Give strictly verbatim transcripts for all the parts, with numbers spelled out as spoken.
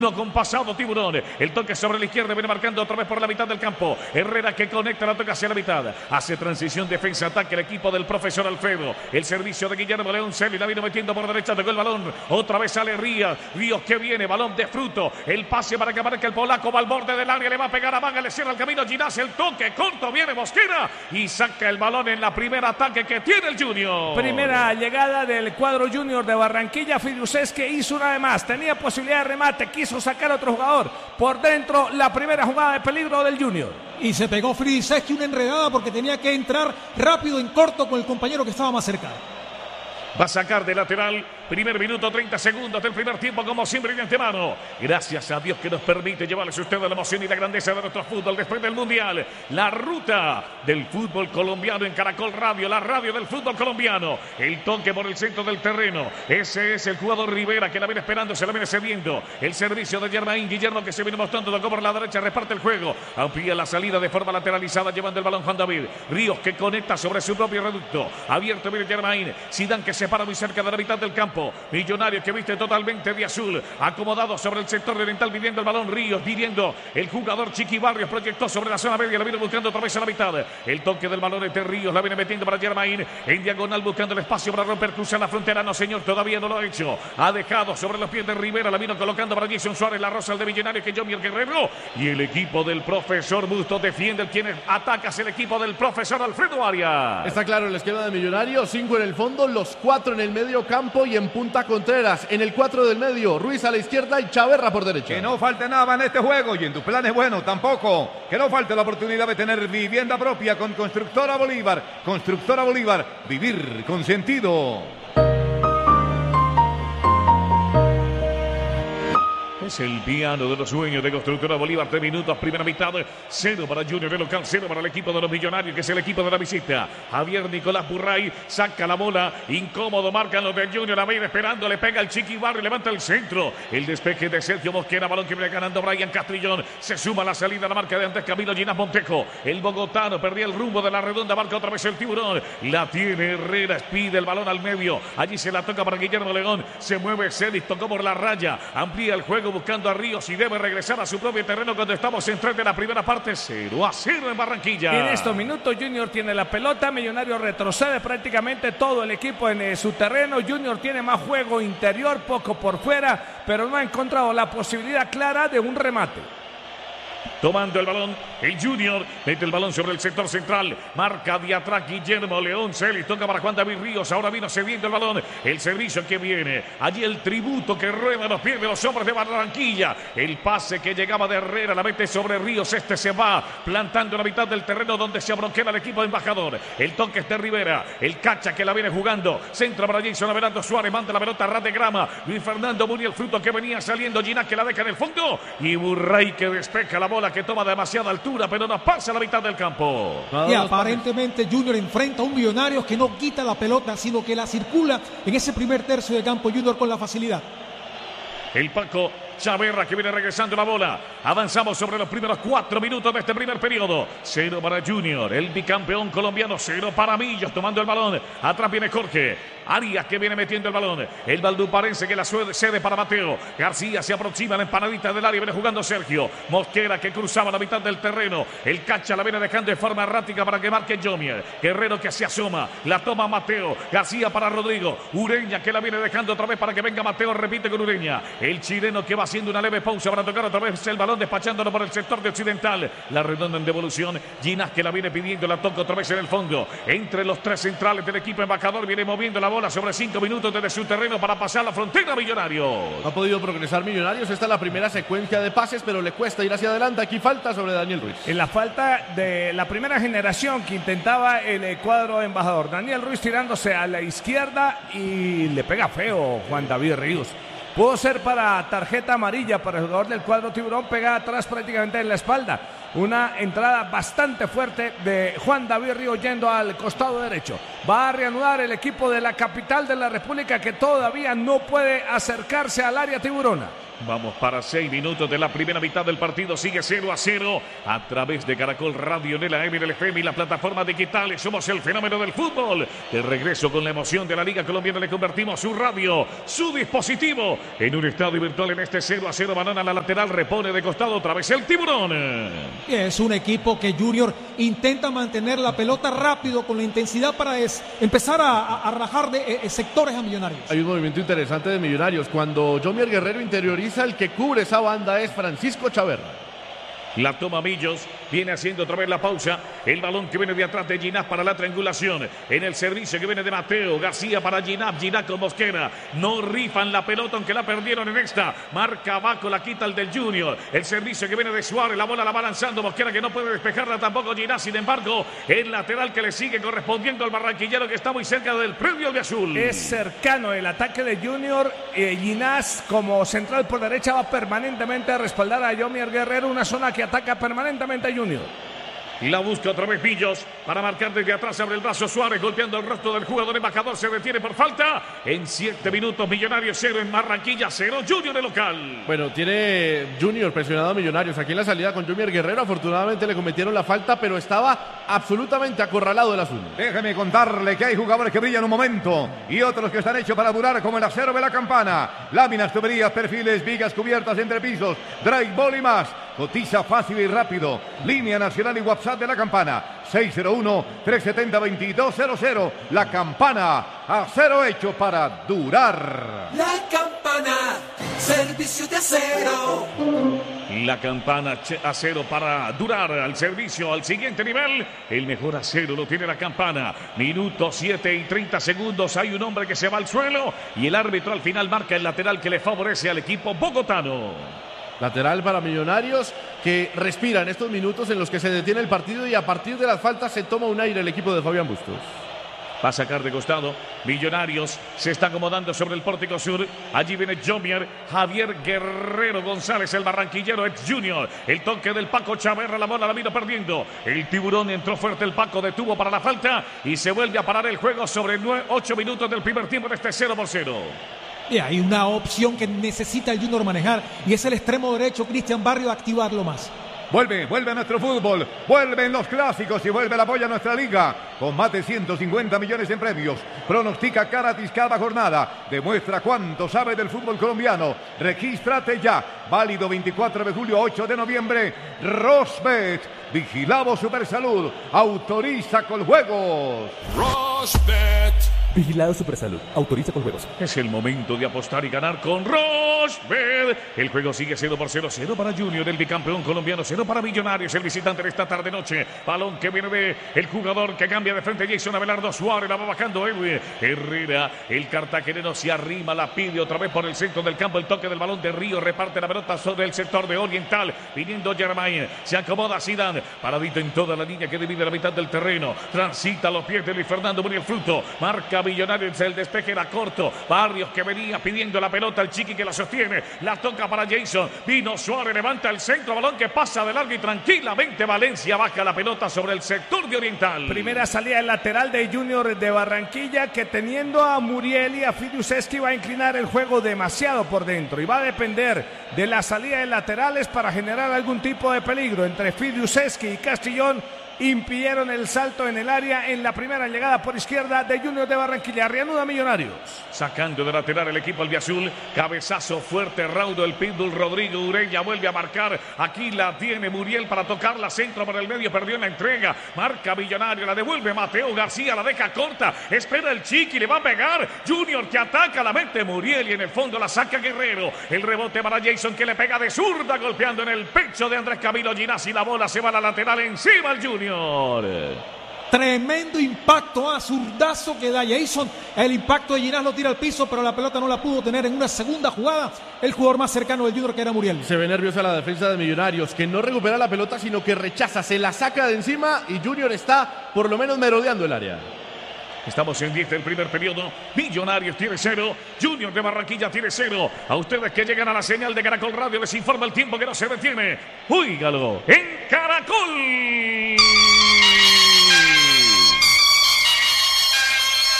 Con pasado Tiburón, el toque sobre la izquierda viene marcando otra vez por la mitad del campo. Herrera que conecta la toca hacia la mitad, hace transición defensa-ataque el equipo del profesor Alfredo. El servicio de Guillermo León Celi la vino metiendo por derecha, tocó el balón, otra vez sale Ríos, Ríos que viene, balón de fruto, el pase para que marque el polaco, va al borde del área, le va a pegar a Manga, le cierra el camino Ginás, el toque corto, viene Mosquera y saca el balón en la primera ataque que tiene el Junior. Primera llegada del cuadro Junior de Barranquilla, Fidusés que hizo una vez más, tenía posibilidad de remate, quiso sacar a otro jugador por dentro, la primera jugada de peligro del Junior. Y se pegó Fidusés, una enredada porque tenía que entrar rápido en corto con el compañero que estaba más cerca. Va a sacar de lateral, primer minuto, treinta segundos del primer tiempo, como siempre de antemano. Gracias a Dios que nos permite llevarles a ustedes la emoción y la grandeza de nuestro fútbol después del Mundial. La ruta del fútbol colombiano en Caracol Radio, la radio del fútbol colombiano. El toque por el centro del terreno. Ese es el jugador Rivera que la viene esperando, se la viene cediendo. El servicio de Germain, Guillermo que se viene mostrando, tocó por la derecha, reparte el juego. Amplía la salida de forma lateralizada, llevando el balón Juan David. Ríos que conecta sobre su propio reducto. Abierto viene Germain. Zidane que se para muy cerca de la mitad del campo. Millonarios que viste totalmente de azul, acomodado sobre el sector oriental, pidiendo el balón Ríos, pidiendo el jugador Chiqui Barrios, proyectó sobre la zona media, la viene buscando otra vez a la mitad. El toque del balón es de Ríos, la viene metiendo para Germain, en diagonal buscando el espacio para romper, cruzar la frontera. No señor, todavía no lo ha hecho. Ha dejado sobre los pies de Rivera, la vino colocando para Jason Suárez, la rosa de Millonarios que Jomier Guerrero. Y el equipo del profesor Busto defiende, el quien ataca es el equipo del profesor Alfredo Arias. Está claro el esquema de Millonarios, cinco en el fondo, los cuatro en el medio campo y en punta Contreras. En el cuatro del medio, Ruiz a la izquierda y Chaverra por derecha. Que no falte nada en este juego y en tus planes, bueno, tampoco. Que no falte la oportunidad de tener vivienda propia con Constructora Bolívar. Constructora Bolívar, vivir con sentido. Es el piano de los sueños de Constructora Bolívar. Tres minutos, primera mitad. Cero para Junior, el local, cero para el equipo de los Millonarios, que es el equipo de la visita. Javier Nicolás Burray saca la bola. Incómodo, marcan los de Junior. La viene esperando, le pega el Chiqui Barrio, levanta el centro. El despeje de Sergio Mosquera, balón que viene ganando Brian Castrillón. Se suma la salida a la marca de antes Camilo Ginás Montejo. El bogotano perdía el rumbo de la redonda, marca otra vez el Tiburón. La tiene Herrera, pide el balón al medio. Allí se la toca para Guillermo León. Se mueve Celis, tocó por la raya. Amplía el juego buscando a Ríos y debe regresar a su propio terreno cuando estamos en tres de la primera parte. Cero a cero en Barranquilla. Y en estos minutos Junior tiene la pelota, Millonario retrocede prácticamente todo el equipo en eh, su terreno. Junior tiene más juego interior, poco por fuera, pero no ha encontrado la posibilidad clara de un remate. Tomando el balón, el Junior mete el balón sobre el sector central. Marca de atrás Guillermo León Celis. Toca para Juan David Ríos. Ahora vino cediendo el balón. El servicio que viene. Allí el tributo que rueda los pies de los hombres de Barranquilla. El pase que llegaba de Herrera. La mete sobre Ríos. Este se va plantando en la mitad del terreno donde se abroquela el equipo de Embajador. El toque es de Rivera. El cacha que la viene jugando. Centra para Jason Averando Suárez. Manda la pelota a ras de grama. Luis Fernando Muriel, fruto que venía saliendo. Ginás que la deja en el fondo. Y Burray que despeja la bola, que toma demasiada altura, pero no pasa a la mitad del campo. Y aparentemente Junior enfrenta a un Millonarios que no quita la pelota, sino que la circula en ese primer tercio de campo Junior con la facilidad. El Paco Chaverra que viene regresando la bola. Avanzamos sobre los primeros cuatro minutos de este primer periodo. Cero para Junior, el bicampeón colombiano. Cero para Millos tomando el balón. Atrás viene Jorge Arias que viene metiendo el balón. El valduparense que la cede para Mateo. García se aproxima a la empanadita del área. Viene jugando Sergio Mosquera que cruzaba la mitad del terreno. El cacha la viene dejando de forma errática para que marque Jomier. Guerrero que se asoma. La toma Mateo. García para Rodrigo. Ureña que la viene dejando otra vez para que venga Mateo. Repite con Ureña. El chileno que va haciendo una leve pausa para tocar otra vez el balón, despachándolo por el sector de occidental. La redonda en devolución. Ginás que la viene pidiendo, la toca otra vez en el fondo. Entre los tres centrales del equipo Embajador viene moviendo la bola sobre cinco minutos desde su terreno para pasar la frontera Millonarios. Ha podido progresar Millonarios. Esta es la primera secuencia de pases, pero le cuesta ir hacia adelante. Aquí falta sobre Daniel Ruiz. En la falta de la primera generación que intentaba el cuadro Embajador. Daniel Ruiz tirándose a la izquierda y le pega feo Juan David Ríos. Pudo ser para tarjeta amarilla para el jugador del cuadro Tiburón, pegada atrás prácticamente en la espalda. Una entrada bastante fuerte de Juan David Ríos yendo al costado derecho. Va a reanudar el equipo de la capital de la República que todavía no puede acercarse al área tiburona. Vamos para seis minutos de la primera mitad del partido. Sigue cero a cero a través de Caracol Radio, en la M, en el F M y la plataforma digital. Somos el fenómeno del fútbol. De regreso con la emoción de la Liga Colombiana, le convertimos su radio, su dispositivo, en un estadio virtual en este cero a cero. Banana a la lateral, repone de costado otra vez el Tiburón. Es un equipo que Junior intenta mantener la pelota rápido con la intensidad para es, empezar a, a, a rajar de eh, sectores a Millonarios. Hay un movimiento interesante de Millonarios. Cuando Jomier Guerrero interioriza, el que cubre esa banda es Francisco Chaverra. La toma Millos, viene haciendo otra vez la pausa. El balón que viene de atrás de Ginás para la triangulación. En el servicio que viene de Mateo García para Ginás. Ginás con Mosquera. No rifan la pelota, aunque la perdieron en esta. Marca abajo, la quita el del Junior. El servicio que viene de Suárez. La bola la va lanzando Mosquera, que no puede despejarla tampoco Ginás. Sin embargo, el lateral que le sigue correspondiendo al barranquillero, que está muy cerca del predio de azul. Es cercano el ataque de Junior. Eh, Ginás como central por derecha va permanentemente a respaldar a Jomier Guerrero. Una zona que ataca permanentemente a Junior. Y la busca otra vez Millos para marcar desde atrás. Abre el brazo Suárez, golpeando el rostro del jugador embajador. Se detiene por falta. En siete minutos, Millonarios cero en Barranquilla, cero Junior de local. Bueno, tiene Junior presionado a Millonarios. Aquí en la salida con Jomier Guerrero, afortunadamente le cometieron la falta, pero estaba absolutamente acorralado el azul. Déjeme contarle que hay jugadores que brillan un momento y otros que están hechos para durar, como el acero de la Campana. Láminas, tuberías, perfiles, vigas, cubiertas, entrepisos, drive, ball y más. Cotiza fácil y rápido. Línea nacional y WhatsApp de la Campana. seis cero uno, tres siete cero, dos dos cero cero. La Campana, acero hecho para durar. La Campana, servicio de acero. La Campana, acero para durar, al servicio, al siguiente nivel. El mejor acero lo tiene la Campana. Minuto siete y treinta segundos. Hay un hombre que se va al suelo y el árbitro al final marca el lateral que le favorece al equipo bogotano. Lateral para Millonarios, que respira en estos minutos en los que se detiene el partido, y a partir de las faltas se toma un aire el equipo de Fabián Bustos. Va a sacar de costado. Millonarios se está acomodando sobre el pórtico sur. Allí viene Jomier. Javier Guerrero González, el barranquillero ex Junior. El toque del Paco Chaverra, la bola la vino perdiendo. El Tiburón entró fuerte, el Paco detuvo para la falta y se vuelve a parar el juego sobre ocho minutos del primer tiempo de este cero por cero. Y hay una opción que necesita el Junior manejar, y es el extremo derecho Cristian Barrio, de activarlo más. Vuelve, vuelve a nuestro fútbol, vuelven los clásicos y vuelve el apoyo a nuestra liga. Con más de ciento cincuenta millones en premios. Pronostica gratis cada jornada. Demuestra cuánto sabe del fútbol colombiano. Regístrate ya. Válido veinticuatro de julio a ocho de noviembre. Rosbet. Vigilamos Supersalud. Autoriza con juegos. Rosbet. Vigilado Supersalud. Autoriza con juegos. Es el momento de apostar y ganar con Rosbet. El juego sigue cero por cero. Cero para Junior, el bicampeón colombiano. Cero para Millonarios, el visitante de esta tarde-noche. Balón que viene de el jugador que cambia de frente. Jason Abelardo Suárez. La va bajando Edwin Herrera. El cartagenero se arrima, la pide otra vez por el centro del campo. El toque del balón de Río. Reparte la pelota sobre el sector de Oriental. Viniendo Germain. Se acomoda Zidane. Paradito en toda la línea que divide la mitad del terreno. Transita los pies de Luis Fernando Muriel Fruto. Marca Millonarios, el despeje era corto. Barrios que venía pidiendo la pelota, el Chiqui que la sostiene, la toca para Jason. Vino Suárez, levanta el centro, balón que pasa de largo y tranquilamente Valencia baja la pelota sobre el sector de Oriental. Primera salida del lateral de Junior de Barranquilla, que teniendo a Muriel y a Fidiuszewski va a inclinar el juego demasiado por dentro y va a depender de la salida de laterales para generar algún tipo de peligro. Entre Fidiuszewski y Castillón impidieron el salto en el área en la primera llegada por izquierda de Junior de Barranquilla. Reanuda Millonarios. Sacando de lateral el equipo albiazul. Cabezazo fuerte, raudo el Pitbull Rodrigo Ureña. Vuelve a marcar. Aquí la tiene Muriel para tocarla. Centro por el medio. Perdió en la entrega. Marca Millonario. La devuelve Mateo García. La deja corta. Espera el Chiqui. Le va a pegar. Junior que ataca. La mete Muriel y en el fondo la saca Guerrero. El rebote para Jason que le pega de zurda. Golpeando en el pecho de Andrés Camilo Ginás. Y la bola se va a la lateral encima al Junior. Tremendo impacto, a zurdazo que da Jason. El impacto de Ginás lo tira al piso, pero la pelota no la pudo tener en una segunda jugada el jugador más cercano del Junior, que era Muriel. Se ve nerviosa la defensa de Millonarios, que no recupera la pelota, sino que rechaza, se la saca de encima y Junior está por lo menos merodeando el área. Estamos en diez del primer periodo. Millonarios tiene cero. Junior de Barranquilla tiene cero. A ustedes que llegan a la señal de Caracol Radio les informa el tiempo que no se detiene. Óigalo en Caracol.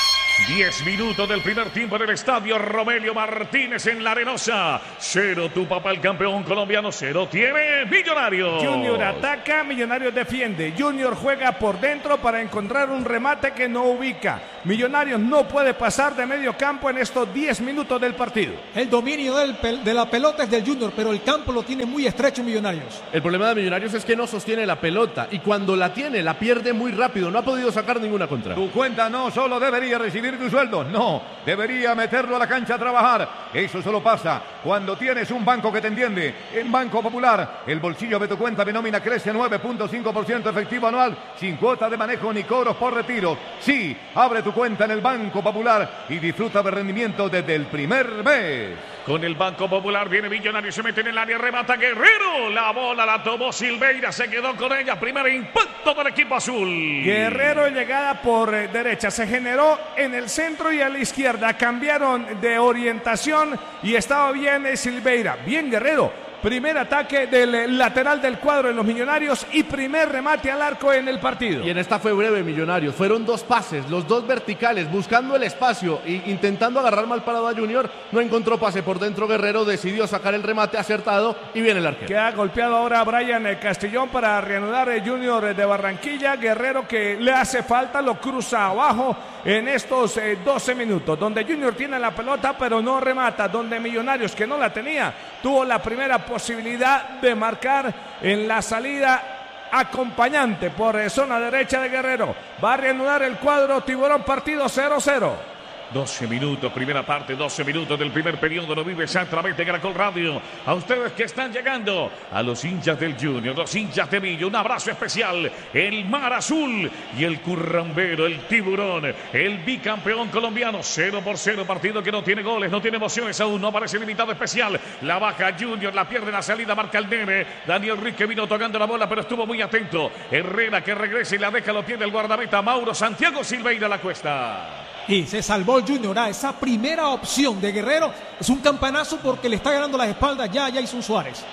diez minutos del primer tiempo en el estadio Romelio Martínez en La Arenosa. Cero tu papá, el campeón colombiano. Cero tiene Millonarios. Junior ataca, Millonarios defiende. Junior juega por dentro para encontrar un remate que no ubica. Millonarios no puede pasar de medio campo en estos diez minutos del partido. El dominio del pel de la pelota es del Junior, pero el campo lo tiene muy estrecho Millonarios. El problema de Millonarios es que no sostiene la pelota y cuando la tiene la pierde muy rápido. No ha podido sacar ninguna contra. Tu cuenta no solo debería recibir tu sueldo, no, debería meterlo a la cancha a trabajar. Eso solo pasa cuando tienes un banco que te entiende. En Banco Popular, el bolsillo de tu cuenta de nómina crece nueve punto cinco por ciento efectivo anual, sin cuota de manejo ni cobros por retiro. Sí, abre tu cuenta en el Banco Popular y disfruta de rendimiento desde el primer mes. Con el Banco Popular viene Millonarios, se mete en el área, remata Guerrero. La bola la tomó Silveira, se quedó con ella. Primer impacto del equipo azul. Guerrero llegada por eh, derecha, se generó en el centro y a la izquierda. Cambiaron de orientación y estaba bien eh, Silveira. Bien Guerrero. Primer ataque del lateral del cuadro en los Millonarios y primer remate al arco en el partido. Y en esta fue breve Millonarios. Fueron dos pases, los dos verticales, buscando el espacio e intentando agarrar mal parado a Junior. No encontró pase por dentro Guerrero, decidió sacar el remate acertado y viene el arquero. Queda golpeado ahora Brian Castillón para reanudar el Junior de Barranquilla. Guerrero que le hace falta, lo cruza abajo en estos eh, doce minutos. Donde Junior tiene la pelota pero no remata. Donde Millonarios, que no la tenía, tuvo la primera posibilidad de marcar en la salida acompañante por eh, zona derecha de Guerrero. Va a reanudar el cuadro Tiburón, partido cero cero. doce minutos, primera parte, doce minutos del primer periodo. Lo vive a través de Caracol Radio. A ustedes que están llegando, a los hinchas del Junior, los hinchas de Millo, un abrazo especial. El Mar Azul y el Currambero, el Tiburón, el bicampeón colombiano. Cero por cero, partido que no tiene goles, no tiene emociones aún, no aparece el invitado especial. La baja Junior, la pierde en la salida, marca el nene. Daniel Ruiz que vino tocando la bola, pero estuvo muy atento. Herrera que regresa y la deja, lo tiene el guardameta Mauro Santiago Silveira la cuesta. Y se salvó el Junior a esa primera opción de Guerrero. Es un campanazo porque le está ganando las espaldas ya a Jason Suárez.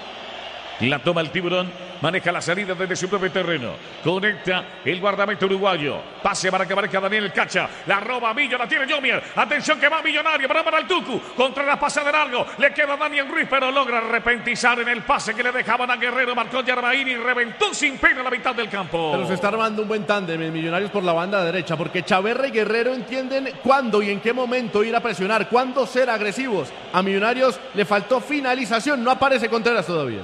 La toma el Tiburón, maneja la salida desde su propio terreno. Conecta el guardameta uruguayo. Pase para que aparezca Daniel Cacha. La roba Millo, la tiene Yomier. Atención que va Millonario, pero para el Tucu. Contra la pasa de largo. Le queda Daniel Ruiz, pero logra repentizar en el pase que le dejaban a Guerrero. Marcó Yarmaín y reventó sin pena la mitad del campo. Pero se está armando un buen tándem en Millonarios por la banda derecha, porque Chaverra y Guerrero entienden cuándo y en qué momento ir a presionar, cuándo ser agresivos. A Millonarios le faltó finalización, no aparece Contreras todavía.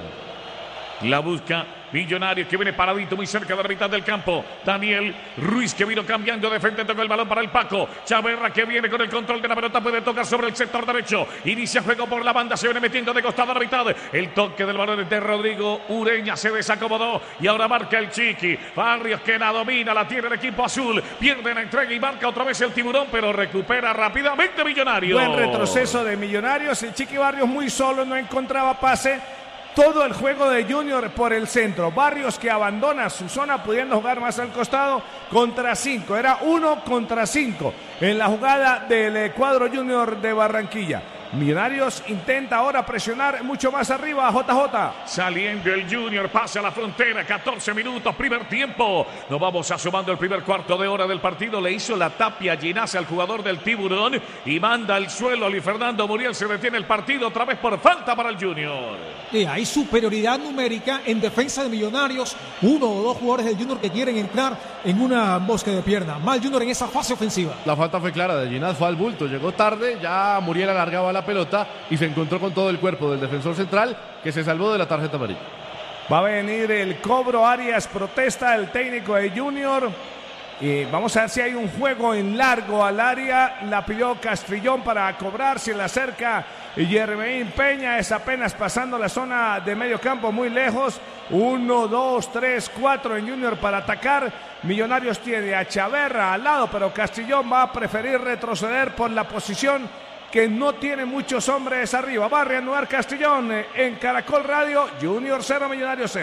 La busca Millonarios que viene paradito muy cerca de la mitad del campo. Daniel Ruiz que vino cambiando de frente, tocó el balón para el Paco. Chaverra que viene con el control de la pelota, puede tocar sobre el sector derecho. Inicia juego por la banda, se viene metiendo de costado a la mitad. El toque del balón de Rodrigo Ureña se desacomodó y ahora marca el Chiqui. Barrios que la domina, la tiene el equipo azul. Pierde la entrega y marca otra vez el Tiburón, pero recupera rápidamente Millonarios. Buen retroceso de Millonarios. El Chiqui Barrios muy solo, no encontraba pase. Todo el juego de Junior por el centro. Barrios que abandona su zona pudiendo jugar más al costado contra cinco. Era uno contra cinco en la jugada del cuadro Junior de Barranquilla. Millonarios intenta ahora presionar mucho más arriba a J J. Saliendo el Junior, pasa a la frontera, catorce minutos, primer tiempo. Nos vamos asomando el primer cuarto de hora del partido. Le hizo la tapia Ginás al jugador del Tiburón y manda al suelo a Luis Fernando Muriel. Se detiene el partido otra vez por falta para el Junior. Y hay superioridad numérica en defensa de Millonarios. Uno o dos jugadores del Junior que quieren entrar en una bosque de pierna. Mal Junior en esa fase ofensiva. La falta fue clara de Ginás, fue al bulto. Llegó tarde, ya Muriel alargaba la pelota y se encontró con todo el cuerpo del defensor central que se salvó de la tarjeta amarilla. Va a venir el cobro. Arias protesta, el técnico de Junior. Y vamos a ver si hay un juego en largo al área. La pidió Castrillón para cobrar. Se le acerca Yermeín Peña. Es apenas pasando la zona de medio campo, muy lejos. Uno, dos, tres, cuatro en Junior para atacar. Millonarios tiene a Chaverra al lado, pero Castrillón va a preferir retroceder por la posición que no tiene muchos hombres arriba. Va a reanudar Castrillón en Caracol Radio. Junior cero, Millonarios cero.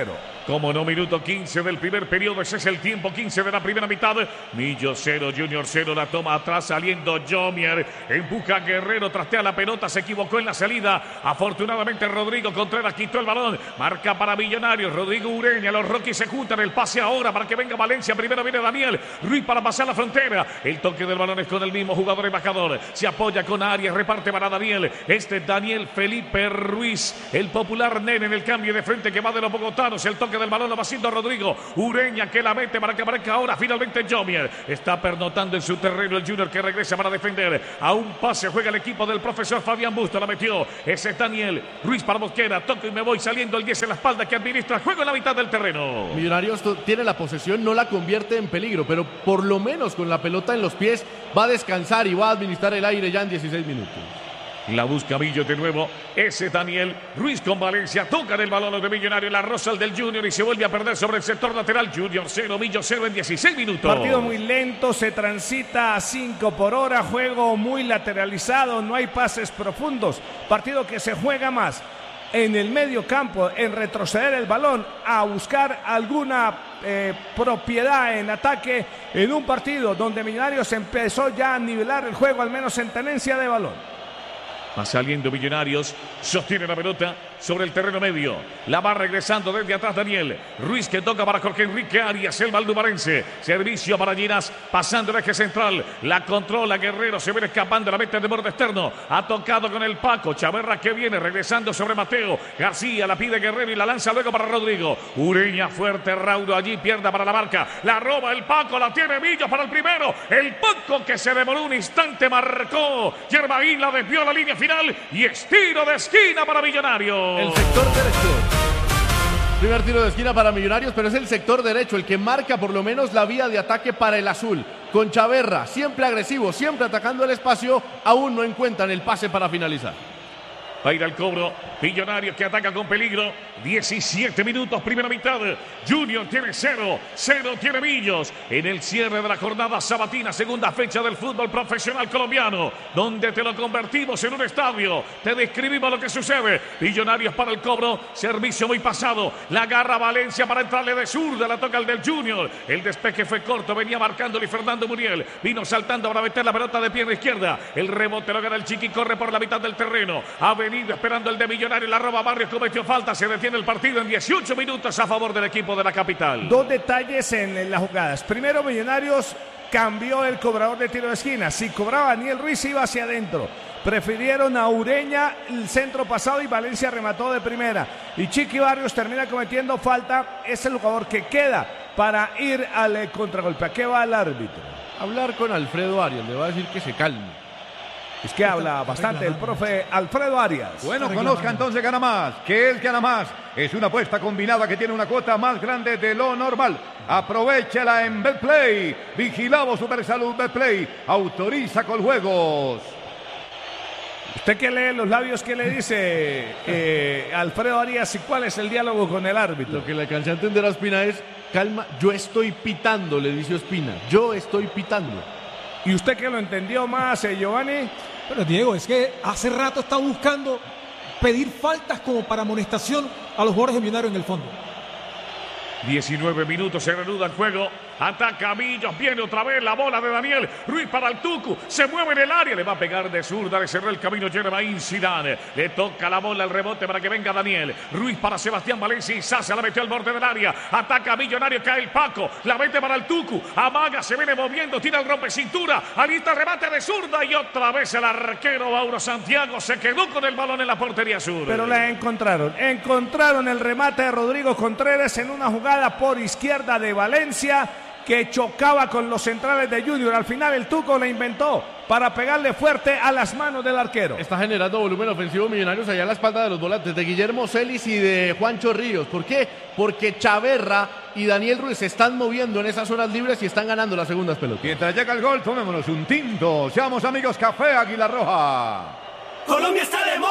Como no, minuto quince del primer periodo. Ese es el tiempo, quince de la primera mitad. Millo cero, Junior cero. La toma atrás saliendo Jomier. Empuja Guerrero, trastea la pelota. Se equivocó en la salida. Afortunadamente Rodrigo Contreras quitó el balón. Marca para Millonarios. Rodrigo Ureña. Los Rockies se juntan. El pase ahora para que venga Valencia. Primero viene Daniel Ruiz para pasar la frontera. El toque del balón es con el mismo jugador embajador. Se apoya con Arias. Reparte para Daniel. Este Daniel Felipe Ruiz. El popular nene en el cambio de frente que va de los bogotanos. El toque del balón lo va haciendo Rodrigo Ureña, que la mete para que aparezca ahora finalmente Jomier. Está pernotando en su terreno el Junior, que regresa para defender. A un pase juega el equipo del profesor Fabián Busto. La metió. Ese es Daniel Ruiz para Mosquera. Toco y me voy, saliendo el diez en la espalda, que administra juego en la mitad del terreno. Millonarios tiene la posesión, no la convierte en peligro, pero por lo menos con la pelota en los pies va a descansar y va a administrar el aire ya en dieciséis minutos. La busca Millo de nuevo. Ese Daniel Ruiz con Valencia. Tocan el balón de Millonario. La rosa del Junior y se vuelve a perder sobre el sector lateral. Junior cero, Millo cero en dieciséis minutos. Partido muy lento. Se transita a cinco por hora. Juego muy lateralizado. No hay pases profundos. Partido que se juega más en el medio campo, en retroceder el balón, a buscar alguna eh, propiedad en ataque, en un partido donde Millonarios empezó ya a nivelar el juego, al menos en tenencia de balón. Va saliendo Millonarios, sostiene la pelota sobre el terreno medio. La va regresando desde atrás Daniel Ruiz, que toca para Jorge Enrique Arias, el valdumarense. Servicio para Ginas, pasando el eje central. La controla Guerrero, se viene escapando, la mete de borde externo. Ha tocado con el Paco. Chaverra que viene regresando sobre Mateo. García la pide Guerrero y la lanza luego para Rodrigo. Ureña fuerte, raudo allí, pierda para la marca. La roba el Paco, la tiene Millo para el primero. El Paco, que se demoró un instante, marcó. Yermaín la desvió a la línea final y es tiro de esquina para Millonarios. El sector derecho. Primer tiro de esquina para Millonarios, pero es el sector derecho el que marca por lo menos la vía de ataque para el azul. Con Chaverra, siempre agresivo, siempre atacando el espacio, aún no encuentran el pase para finalizar. Va a ir al cobro. Millonarios que ataca con peligro. diecisiete minutos, primera mitad. Junior tiene cero. Cero tiene Millos. En el cierre de la jornada sabatina, segunda fecha del fútbol profesional colombiano, donde te lo convertimos en un estadio. Te describimos lo que sucede. Millonarios para el cobro. Servicio muy pasado. La agarra Valencia para entrarle de zurda. La toca el del Junior. El despeje fue corto. Venía marcándole Fernando Muriel. Vino saltando para meter la pelota de pierna izquierda. El rebote lo gana el Chiqui. Corre por la mitad del terreno. Ha venido esperando el de Millonarios, la roba Barrios, cometió falta, se detiene el partido en dieciocho minutos a favor del equipo de la capital. Dos detalles en las jugadas. Primero, Millonarios cambió el cobrador de tiro de esquina. Si cobraba Daniel Ruiz, iba hacia adentro. Prefirieron a Ureña el centro pasado y Valencia remató de primera. Y Chiqui Barrios termina cometiendo falta. Es el jugador que queda para ir al contragolpe. ¿A qué va el árbitro? Hablar con Alfredo Arias, le va a decir que se calme. Es que habla bastante el profe Alfredo Arias. Bueno, conozca entonces Gana Más. ¿Qué es Gana Más? Es una apuesta combinada que tiene una cuota más grande de lo normal. Aprovechala en Betplay. Vigilado Supersalud Betplay. Autoriza con juegos. Usted que lee los labios, ¿qué le dice eh, Alfredo Arias y cuál es el diálogo con el árbitro? Lo que le alcancé a entender a Ospina es, calma, yo estoy pitando, le dice Ospina. Yo estoy pitando. ¿Y usted que lo entendió más, eh, Giovanni? Pero Diego, es que hace rato está buscando pedir faltas como para amonestación a los jugadores de Millonarios en el fondo. diecinueve minutos, se reanuda el juego. Ataca Millos, viene otra vez la bola de Daniel Ruiz para el Tucu. Se mueve en el área, le va a pegar de zurda, le cerró el camino Yermaín Zidane. Le toca la bola, el rebote para que venga Daniel Ruiz para Sebastián Valencia y Sasa la metió al borde del área. Ataca Millonario, cae el Paco, la mete para el Tucu. Amaga, se viene moviendo, tira el rompe cintura. Alista el remate de zurda y otra vez el arquero Mauro Santiago se quedó con el balón en la portería sur. Pero la encontraron. Encontraron el remate de Rodrigo Contreras en una jugada por izquierda de Valencia, que chocaba con los centrales de Junior. Al final el Tuco la inventó para pegarle fuerte a las manos del arquero. Está generando volumen ofensivo Millonarios allá en la espalda de los volantes de Guillermo Celis y de Juancho Ríos. ¿Por qué? Porque Chaverra y Daniel Ruiz se están moviendo en esas zonas libres y están ganando las segundas pelotas. Mientras llega el gol, tomémonos un tinto. Seamos amigos, Café Águila Roja. Colombia está de moda.